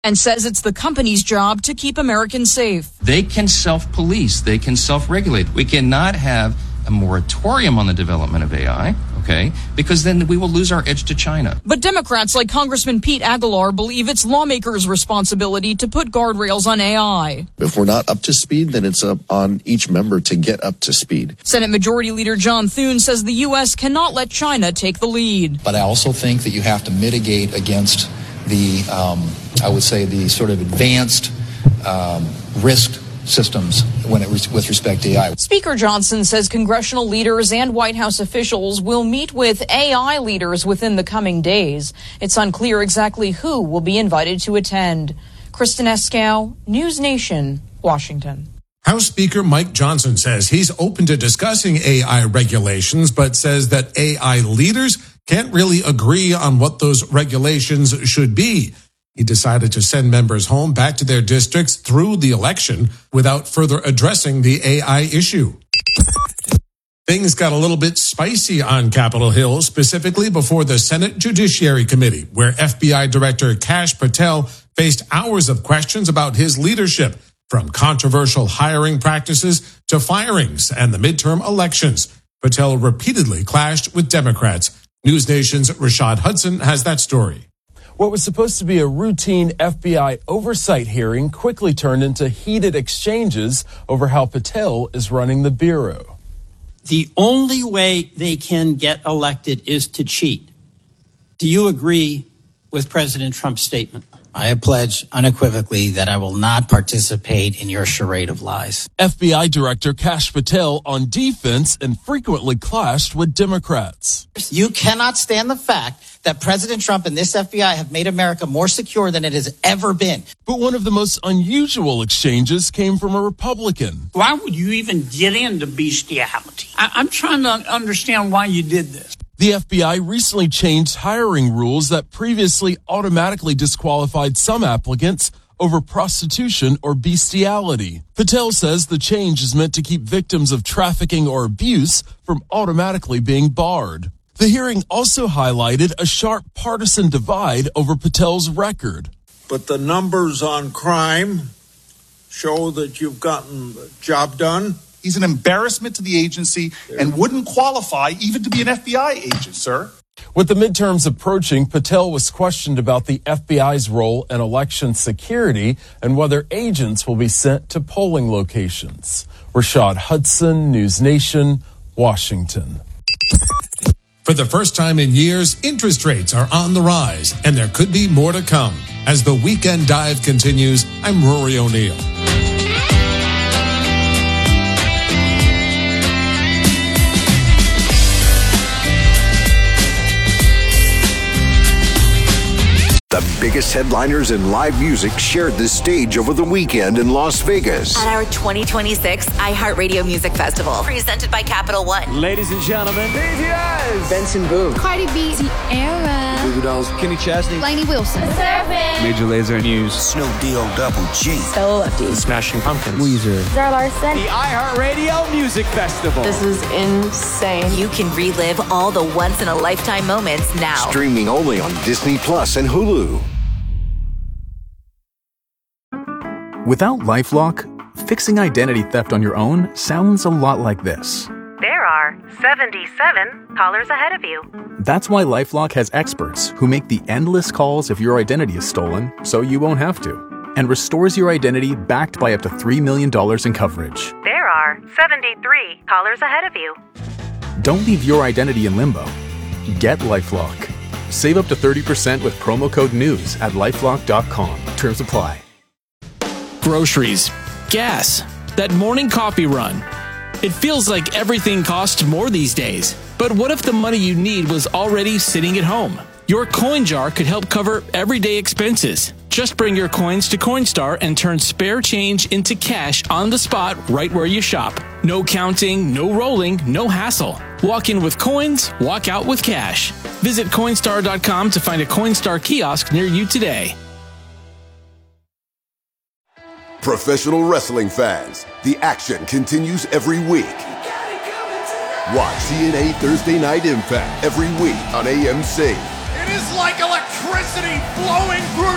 and says it's the company's job to keep Americans safe. They can self-police. They can self-regulate. We cannot have a moratorium on the development of AI, okay, because then we will lose our edge to China. But Democrats like Congressman Pete Aguilar believe it's lawmakers' responsibility to put guardrails on AI. If we're not up to speed, then it's up on each member to get up to speed. Senate Majority Leader John Thune says the U.S. cannot let China take the lead. But I also think that you have to mitigate against the, I would say, the sort of advanced risk systems with respect to AI. Speaker Johnson says congressional leaders and White House officials will meet with AI leaders within the coming days. It's unclear exactly who will be invited to attend. Kristen Eskow, News Nation, Washington. House Speaker Mike Johnson says he's open to discussing AI regulations, but says that AI leaders can't really agree on what those regulations should be. He decided to send members home back to their districts through the election without further addressing the AI issue. Things got a little bit spicy on Capitol Hill, specifically before the Senate Judiciary Committee, where FBI Director Kash Patel faced hours of questions about his leadership, from controversial hiring practices to firings and the midterm elections. Patel repeatedly clashed with Democrats. News Nation's Rashad Hudson has that story. What was supposed to be a routine FBI oversight hearing quickly turned into heated exchanges over how Patel is running the Bureau. The only way they can get elected is to cheat. Do you agree with President Trump's statement? I pledge unequivocally that I will not participate in your charade of lies. FBI Director Kash Patel on defense and frequently clashed with Democrats. You cannot stand the fact that President Trump and this FBI have made America more secure than it has ever been. But one of the most unusual exchanges came from a Republican. Why would you even get into bestiality? I'm trying to understand why you did this. The FBI recently changed hiring rules that previously automatically disqualified some applicants over prostitution or bestiality. Patel says the change is meant to keep victims of trafficking or abuse from automatically being barred. The hearing also highlighted a sharp partisan divide over Patel's record. But the numbers on crime show that you've gotten the job done. He's an embarrassment to the agency and wouldn't qualify even to be an FBI agent, sir. With the midterms approaching, Patel was questioned about the FBI's role in election security and whether agents will be sent to polling locations. Rashad Hudson, News Nation, Washington. For the first time in years, interest rates are on the rise, and there could be more to come. As the Weekend Dive continues, I'm Rory O'Neill. The biggest headliners in live music shared the stage over the weekend in Las Vegas. At our 2026 iHeartRadio Music Festival, presented by Capital One. Ladies and gentlemen, BTS, Benson Boone, Cardi B, Sierra, Goo Goo Dolls, Kenny Chesney, Lainey Wilson, Major Lazer, News, Snoop Deal Double G, Stella Lefty, Smashing Pumpkins, Weezer, Zara Larson. The iHeartRadio Music Festival. This is insane. You can relive all the once-in-a-lifetime moments now. Streaming only on Disney Plus and Hulu. Without LifeLock, fixing identity theft on your own sounds a lot like this. There are 77 callers ahead of you. That's why LifeLock has experts who make the endless calls if your identity is stolen, so you won't have to, and restores your identity backed by up to $3 million in coverage. There are 73 callers ahead of you. Don't leave your identity in limbo. Get LifeLock. Save up to 30% with promo code NEWS at LifeLock.com. Terms apply. Groceries, gas, that morning coffee run. It feels like everything costs more these days. But what if the money you need was already sitting at home? Your coin jar could help cover everyday expenses. Just bring your coins to Coinstar and turn spare change into cash on the spot right where you shop. No counting, no rolling, no hassle. Walk in with coins, walk out with cash. Visit Coinstar.com to find a Coinstar kiosk near you today. Professional wrestling fans, the action continues every week. Watch TNA Thursday Night Impact every week on AMC. It is like electricity flowing through